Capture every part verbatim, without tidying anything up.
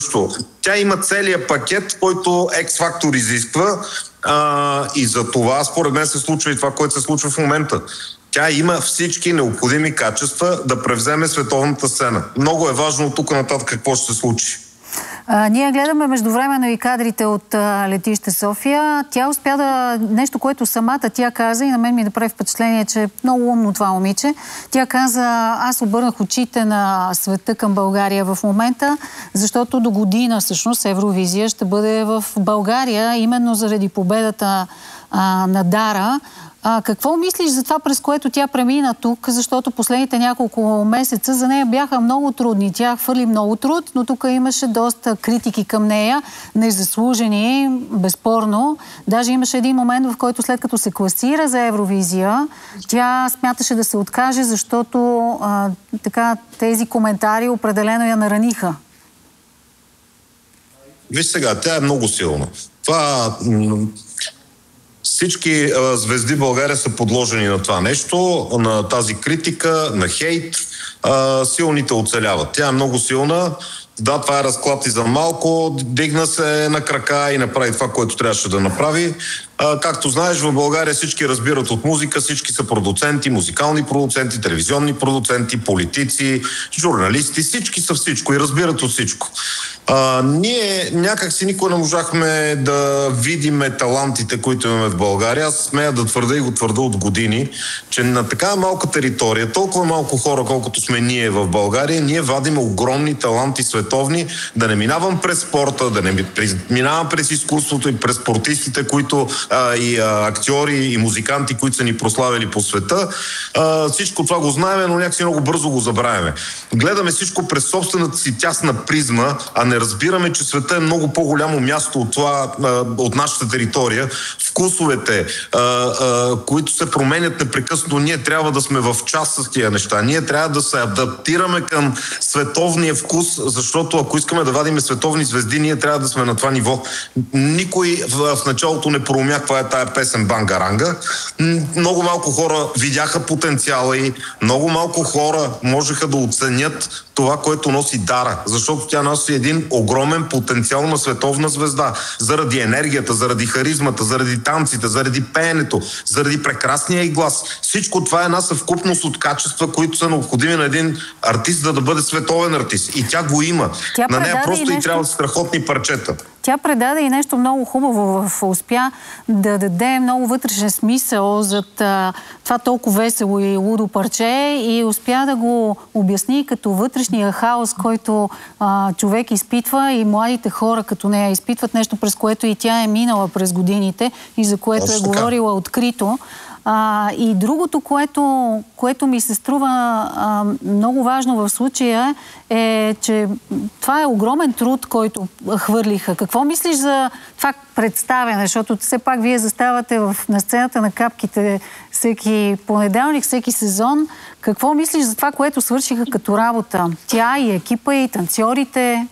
Тя има целият пакет, който X-Factor изисква а, и за това според мен се случва и това, което се случва в момента. Тя има всички необходими качества да превземе световната сцена. Много е важно от тук нататък какво ще се случи. А, ние гледаме междувременно и кадрите от а, летище София. Тя успя да... Нещо, което самата тя каза и на мен ми направи впечатление, че е много умно това момиче. Тя каза, аз обърнах очите на света към България в момента, защото до година всъщност Евровизия ще бъде в България, именно заради победата а, на Дара. А, какво мислиш за това, през което тя премина тук? Защото последните няколко месеца за нея бяха много трудни. Тя хвърли много труд, но тук имаше доста критики към нея, незаслужени, безспорно. Даже имаше един момент, в който след като се класира за Евровизия, тя смяташе да се откаже, защото а, така, тези коментари определено я нараниха. Виж сега, тя е много силна. Това... Всички а, звезди в България са подложени на това нещо, на тази критика, на хейт. А, силните оцеляват. Тя е много силна. Да, това е разклад и за малко. Дигна се на крака и направи това, което трябваше да направи. А, както знаеш, в България всички разбират от музика, всички са продуценти, музикални продуценти, телевизионни продуценти, политици, журналисти, всички са всичко и разбират от всичко. А, ние някак си никога не можахме да видиме талантите, които имаме в България. Аз смея да твърда и го твърда от години, че на такава малка територия, толкова малко хора, колкото сме ние в България, ние вадим огромни таланти световни, да не минавам през спорта, да не минавам през изкуството и през спортистите, които а, и а, актьори и музиканти, които са ни прославили по света. А, всичко това го знаем, но някакси много бързо го забравяме. Гледаме всичко през собствената си тясна призма, а не разбираме, че света е много по-голямо място от това, от нашата територия. Вкусовете, които се променят непрекъснато, ние трябва да сме в час с тия неща. Ние трябва да се адаптираме към световния вкус, защото ако искаме да вадиме световни звезди, ние трябва да сме на това ниво. Никой в началото не проумя каква е тая песен Бангаранга. Много малко хора видяха потенциала и много малко хора можеха да оценят това, което носи Дара, защото тя носи един огромен потенциал на световна звезда. Заради енергията, заради харизмата, заради танците, заради пеенето, заради прекрасния и глас. Всичко това е една съвкупност от качества, които са необходими на един артист, да, да бъде световен артист. И тя го има. Тя на нея просто и, нещо... и трябва страхотни парчета. Тя предаде и нещо много хубаво. Успя да даде много вътрешен смисъл за това толкова весело и лудо парче и успя да го обясни като вътрешния хаос, който а, човек изпитва и младите хора като нея изпитват, нещо през което и тя е минала през годините и за което Точно е говорила открито. А, и другото, което, което ми се струва а, много важно в случая е, че това е огромен труд, който хвърлиха. Какво мислиш за това представяне? Защото все пак вие заставате в, на сцената на капките всеки понеделник, всеки сезон. Какво мислиш за това, което свършиха като работа? Тя и екипа, и танцорите?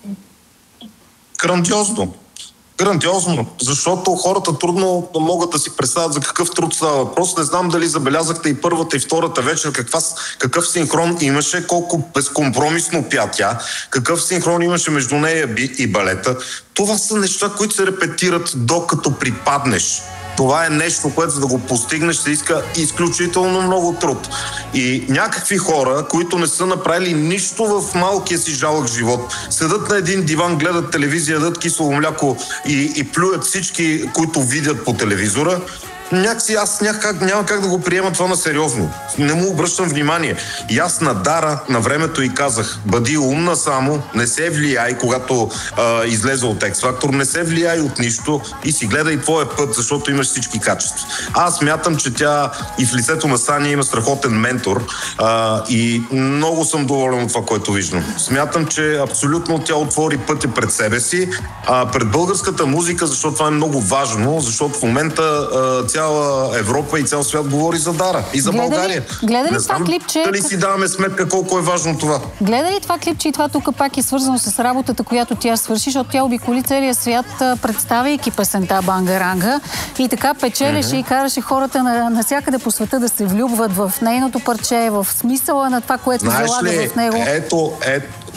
Грандиозно. Грандиозно, защото хората трудно могат да си представят за какъв труд става въпрос. Не знам дали забелязахте и първата и втората вечер каква, какъв синхрон имаше, колко безкомпромисно пя тя, какъв синхрон имаше между нея и балета. Това са неща, които се репетират докато припаднеш. Това е нещо, което за да го постигнеш се иска изключително много труд. И някакви хора, които не са направили нищо в малкия си жалък живот, седат на един диван, гледат телевизия, ядат кисело мляко и, и плюят всички, които видят по телевизора, някакси аз някак, няма как да го приема това на сериозно. Не му обръщам внимание. И аз на Дара на времето и казах, бъди умна само, не се влияй, когато а, излезе от X-Factor, не се влияй от нищо и си гледай твоя път, защото имаш всички качества. Аз смятам, че тя и в лицето на Сани има страхотен ментор а, и много съм доволен от това, което виждам. Смятам, че абсолютно тя отвори пътя пред себе си, а, пред българската музика, защото това е много важно, защото в момента а, цяла Европа и цял свят говори за Дара и за гледа България. Ли, гледа ли това клипче? Дали си даваме сметка колко е важно това? Гледа ли това клипче и това тук пак е свързано с работата, която тя свърши, защото тя обиколи целия свят, представяйки песента Бангаранга и така печелеше mm-hmm. и караше хората на, навсякъде по света да се влюбват в нейното парче, в смисъла на това, което залага в него. Ето, ето,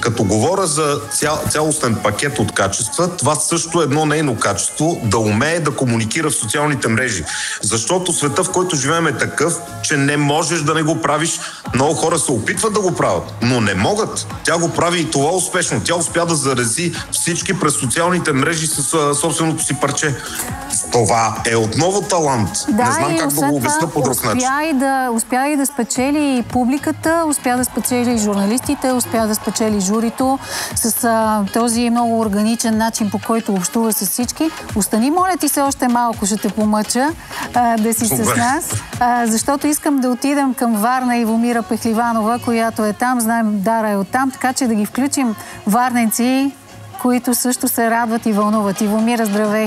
Като говоря за цял, цялостен пакет от качества, това също е едно нейно качество, да умее да комуникира в социалните мрежи. Защото света, в който живеем, е такъв, че не можеш да не го правиш. Много хора се опитват да го правят, но не могат. Тя го прави и това успешно. Тя успя да зарази всички през социалните мрежи с а, собственото си парче. Това е отново талант. Да, не знам как да го обясня по друг начин. И да, успя и да спечели и публиката, успя да спечели и журналистите, успя да спечели журито с а, този много органичен начин, по който общува с всички. Остани, моля ти се, още малко, ще те помъча а, да си Супер. С нас, а, защото искам да отидем към Варна и Ивомира Пехливанова, която е там, знаем, Дара е оттам, така че да ги включим варненци, които също се радват и вълнуват. Ивомира, здравей!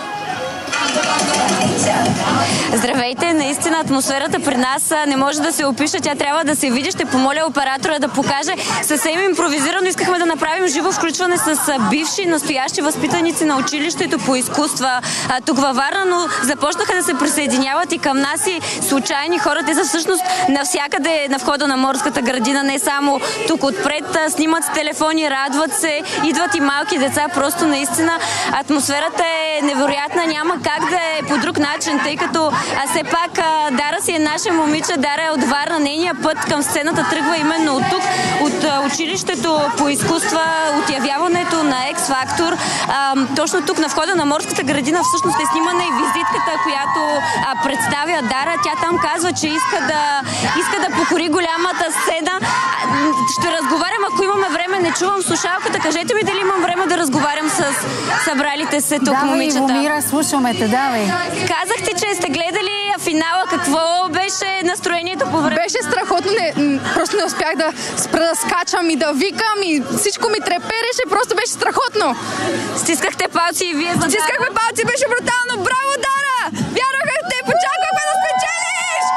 Здравейте! Наистина атмосферата при нас не може да се опише, тя трябва да се види. Ще помоля оператора да покаже. Съвсем импровизирано искахме да направим живо включване с бивши, настоящи възпитаници на училището по изкуства тук във Варна, но започнаха да се присъединяват и към нас и случайни хора. Те са всъщност навсякъде на входа на морската градина, не само тук отпред. Снимат с телефони, радват се, идват и малки деца. Просто наистина атмосферата е невероятна, няма как да е по друг начин, тъй като а все пак а, Дара си е наше момиче, Дара е от Варна, нейният път към сцената тръгва именно от тук, от а, училището по изкуства, от явяването на X-Factor. А, точно тук на входа на морската градина всъщност е снимана и визитката, която а, представя Дара. Тя там казва, че иска да, иска да покори голямата сцена. А, ще разговарям, ако имаме време, не чувам слушалката. Кажете ми дали имам време да разговарям с събралите се тук давай, момичета. Ивомира, слушаме те, давай. Казахте, че сте гледали финала. Какво беше настроението по време? Беше страхотно. Не, просто не успях да спра да скачам и да викам и всичко ми трепереше. Просто беше страхотно. Стискахте палци и вие за Дара? Стискахме палци, беше брутално. Браво, Дара! Вярвахме в теб, очаквахме да спечелиш!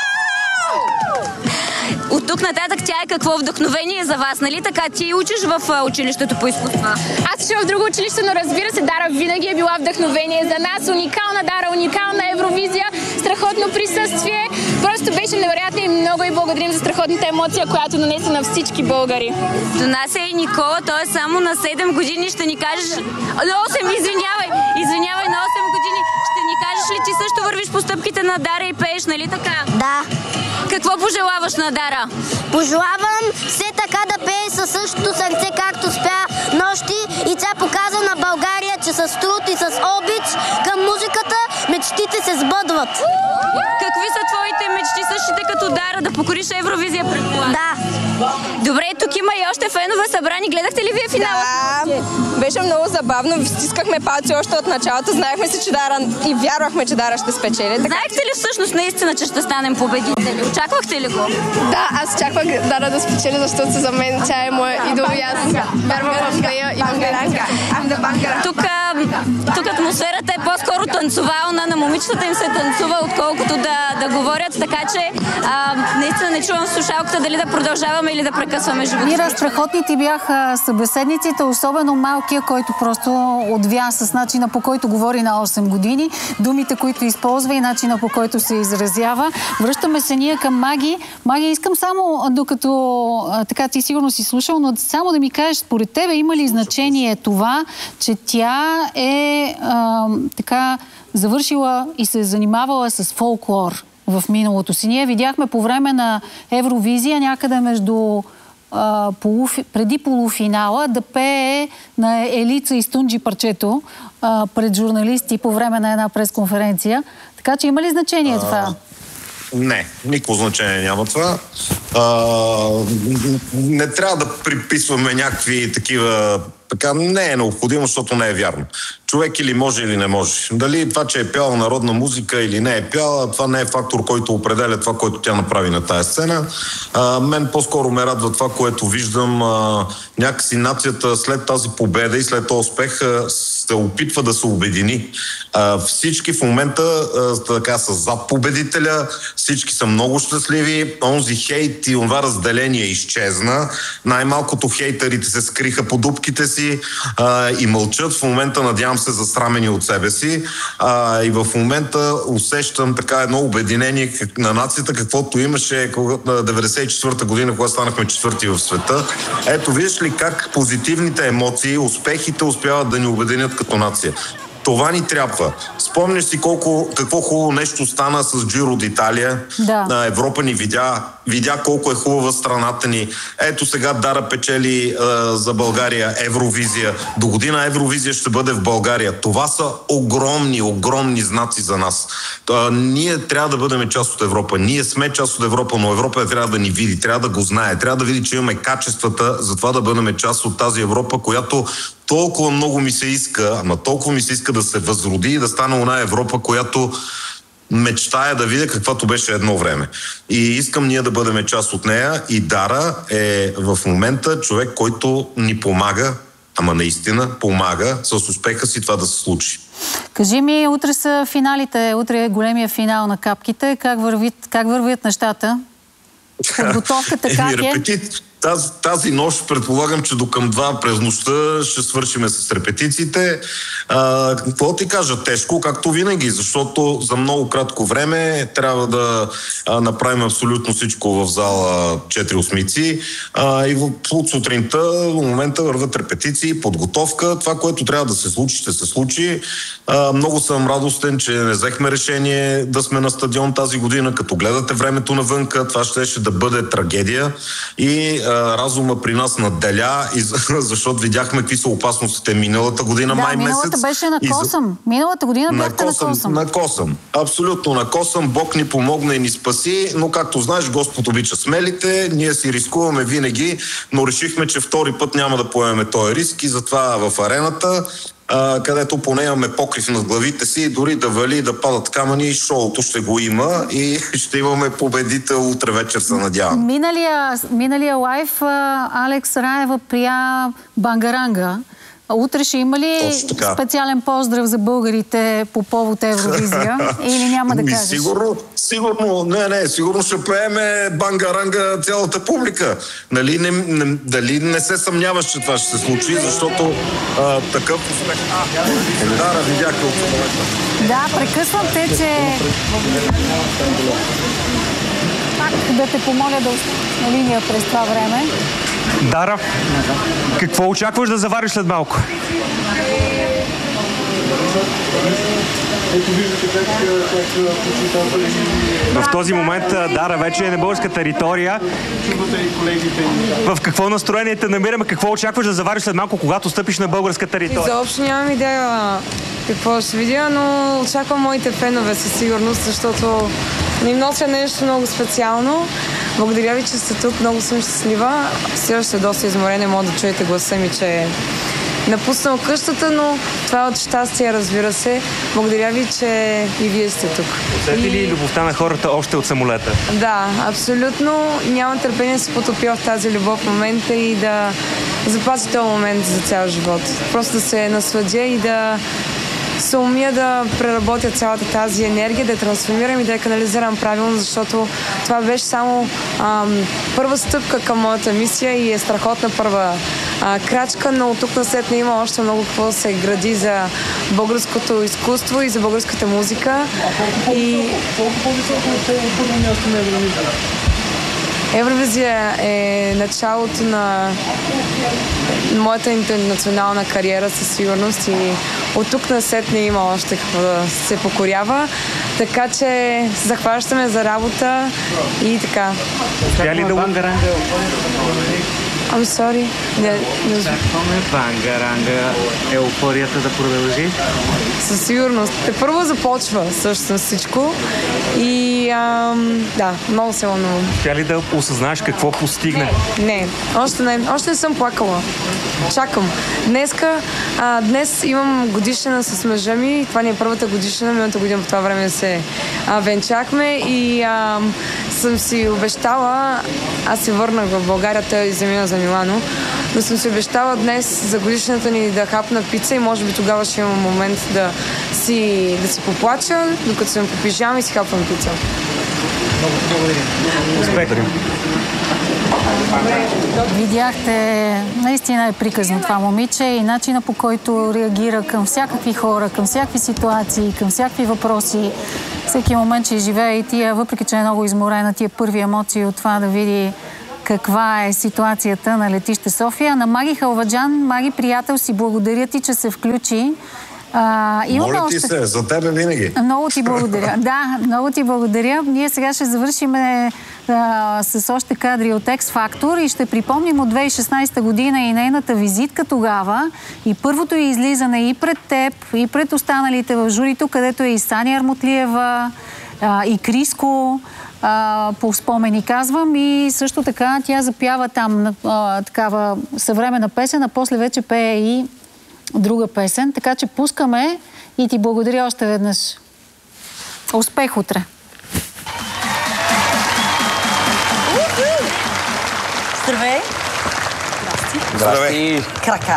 От тук нататък тя е какво вдъхновение за вас, нали така? Ти учиш в училището по изкуства. Аз уча в друго училище, но разбира се, Дара винаги е била вдъхновение за нас. Уникална Дара, уникална Евровизия, страхотно присъствие. Просто беше невероятно и много и благодарим за страхотната емоция, която нанесе на всички българи. До нас е и Никола, той е само на седем години. Ще ни кажеш... На осем, извинявай! Извинявай, на осем години. Ще ни кажеш ли, ти също вървиш по стъпките на Дара и пееш, нали така? Да. Какво пожелаваш на Дара? Пожелавам все така да пее със същото сърце, както спя нощи, и тя показа на България, че с труд и с обич към музиката мечтите се сбъдват. Какви са твоите мечти, същите като Дара, да покориш Евровизия, предполагам? Да. Добре, тук има и още фенове събрани. Гледахте ли вие финала? Да, беше много забавно. Стискахме палци още от началото. Знаехме си, че Дара и вярвахме, че Дара ще спечели. Така... Знаехте ли всъщност наистина, че ще станем победители? Очаквахте ли го? Да, аз очаквах Дара да спечели, защото за мен тя е моя идол и аз вярвам в нея и в нея. Тук, тук атмосферата е по-скоро танцовална. На момичетата им се танцува, отколкото да, да говорят. Така че а, наистина не чувам слушалката дали да продължаваме или да прекъсваме живота. Мира, страхотни ти бяха събеседниците, особено малкия, който просто отвя с начина, по който говори на осем години, думите, които използва и начина, по който се изразява. Връщаме се ние към Маги. Маги, искам само, докато а, така ти сигурно си слушал, но само да ми кажеш, според тебе има ли значение това, че тя е а, така завършила и се е занимавала с фолклор в миналото си? Ние видяхме по време на Евровизия някъде между а, полуф... преди полуфинала да пее на Елица и Стунджи парчето а, пред журналисти по време на една пресконференция. Така че има ли значение това? Не, никакво значение няма това. А, не трябва да приписваме някакви такива... Така не е необходимо, защото не е вярно. Човек или може, или не може. Дали това, че е пяла народна музика или не е пяла, това не е фактор, който определя това, което тя направи на тая сцена. А, мен по-скоро ме радва това, което виждам. А, някакси нацията след тази победа и след този успех а, се опитва да се обедини. А, всички в момента а, така са за победителя, всички са много щастливи. Онзи хейт и това разделение изчезна. Най-малкото хейтерите се скриха по дупките си си а, и мълчат. В момента, надявам се, засрамени от себе си. А, и в момента усещам така едно обединение на нацията, каквото имаше на деветдесет и четвърта година, когато станахме четвърти в света. Ето, виждаш ли как позитивните емоции, успехите успяват да ни обединят като нация. Това ни трябва. Спомняш си колко, какво хубаво нещо стана с Джиро d'Италия. Да. Европа ни видя, видя колко е хубава страната ни. Ето сега Дара печели а, за България Евровизия. До година Евровизия ще бъде в България. Това са огромни, огромни знаци за нас. А, ние трябва да бъдем част от Европа. Ние сме част от Европа, но Европа трябва да ни види, трябва да го знае, трябва да види, че имаме качествата за това да бъдем част от тази Европа, която толкова много ми се иска, ама толкова ми се иска да се възроди и да стане она Европа, която мечтая да видя каквато беше едно време. И искам ние да бъдем част от нея и Дара е в момента човек, който ни помага, ама наистина помага с успеха си това да се случи. Кажи ми, утре са финалите, утре е големия финал на капките. Как вървят, как вървят нещата? Подготовката как е? Тази, тази нощ предполагам, че до към два през нощта ще свършиме с репетициите. А, какво ти кажа? Тежко, както винаги, защото за много кратко време трябва да а, направим абсолютно всичко в зала четири осмици. А, и от сутринта в момента върват репетиции, подготовка. Това, което трябва да се случи, ще се случи. А, много съм радостен, че не взехме решение да сме на стадион тази година. Като гледате времето навънка, това ще, ще да бъде трагедия. И разума при нас надделя, защото видяхме какви са опасностите миналата година, да, май месец. миналата беше на косъм. И... Миналата година бяхте на косъм. На косъм. Абсолютно на косъм. Бог ни помогна и ни спаси, но както знаеш, Господ обича смелите. Ние си рискуваме винаги, но решихме, че втори път няма да поемем този риск и затова в арената, Uh, където поне имаме покрив над главите си, дори да вали, да падат камъни, шоуто ще го има и ще имаме победител утре вечер, се надявам. Миналия, миналия лайф Алекс Раева прия Бангаранга. Утре ще има ли специален поздрав за българите по повод Евровизия или няма да кажеш? Сигурно, сигурно, не, не, сигурно ще пееме Бангаранга цялата публика. Нали не, не, дали не се съмняваш, че това ще се случи, защото а, такъв успех... Дара, видяхте от самолета. Да, прекъсвам те, че... Пак да те помоля да останеш на линия през това време. Дара, какво очакваш да завариш след малко? В този момент Дара вече е на българска територия. В какво настроение те намираме? Какво очакваш да завариш след малко, когато стъпиш на българска територия? Изобщо нямам идея какво ще видя, но очаквам моите фенове със сигурност, защото ни нося нещо много специално. Благодаря ви, че сте тук. Много съм щастлива. Все още доста изморена, мога да чуете гласа ми, че е напуснал къщата, но това е от щастие, разбира се. Благодаря ви, че и вие сте тук. Усети ли любовта на хората още от самолета? Да, абсолютно. Нямам търпение да се потопя в тази любов в момента и да запази този момент за цял живот. Просто да се насладя и да се умия да преработя цялата тази енергия, да я трансформирам и да я канализирам правилно, защото това беше само ам, първа стъпка към моята мисия и е страхотна първа а, крачка, но от тук насетне има още много какво да се гради за българското изкуство и за българската музика. И... Евровизия е началото на моята интернационална кариера със сигурност и от тук насетне има още какво да се покорява. Така че захващаме за работа и така. Тя ли да Бангаранга? I'm sorry. Не, не... Очакваме Бангаранга еуфорията да продължи? Със сигурност. Те първо започва също всичко и ам, да, много се вълнувам. Тя ли да осъзнаеш какво постигне? Не, не. Още не, още не съм плакала. Чакам. Днеска, а, днес имам годишнина с мъжа ми. Това ни е първата годишнина. Миналата година по това време се а, венчахме и а, съм си обещала, аз се върнах в България, той замина за Милано, но съм си обещала днес за годишната ни да хапна пица и може би тогава ще имам момент да си, да си поплача, докато съм по пижама и си хапвам пица. Много благодаря. Успех. Видяхте, наистина е приказно това момиче и начина, по който реагира към всякакви хора, към всякакви ситуации, към всякакви въпроси. Всеки момент, че живее и тия, въпреки че е много изморена, тия първи емоции от това да види каква е ситуацията на летище София. На Маги Халваджан, Маги, приятел си, благодаря ти, че се включи. А, Моля ти още... се, за тебе винаги. Много ти благодаря. Да, много ти благодаря. Ние сега ще завършим а, с още кадри от X-Factor и ще припомним от две хиляди и шестнадесета година и нейната визитка тогава и първото й излизане и пред теб, и пред останалите в журито, където е и Сани Армутлиева, а, и Криско, а, по спомени казвам, и също така тя запява там а, такава съвременна песен, а после вече пее и друга песен, така че пускаме и ти благодаря още веднъж. Успех утре! Здравей! Здрасти! Здравей! Крака!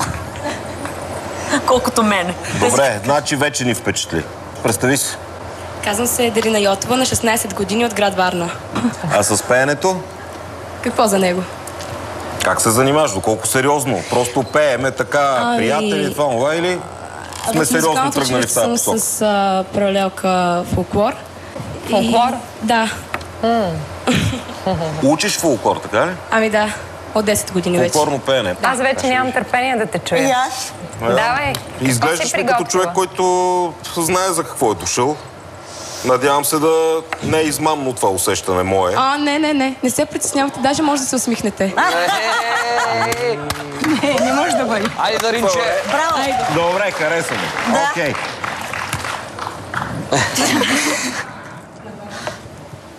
Колкото мене. Добре, значи вече ни впечатли. Представи си. Казвам се Дарина Йотова, на шестнадесет години, от град Варна. А с пеенето? Какво за него? Как се занимаваш? Доколко сериозно? Просто пееме така, ами... приятели, това, това или сме сериозно тръгнали в тази посока? Съм с а, паралелка фолклор. Фолклор? И... Да. Mm. Учиш фолклор, така ли? Ами да, от десет години вече. Фолклорно пеене. Аз вече нямам търпение да те чуя. И аз. Давай. Изглеждаш ми като човек, който знае за какво е дошъл. Надявам се да не е измамно това усещане мое. А, не, не, не. Не се притеснявате, даже може да се усмихнете. Не, не може да бъде. Айде, Даринче. Браво. Добре, харесваме. Окей.